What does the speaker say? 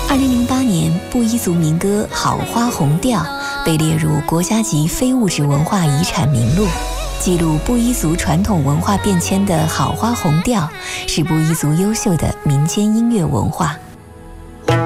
2008年，布依族民歌《好花红调》被列入国家级非物质文化遗产名录。记录布依族传统文化变迁的《好花红调》是布依族优秀的民间音乐文化。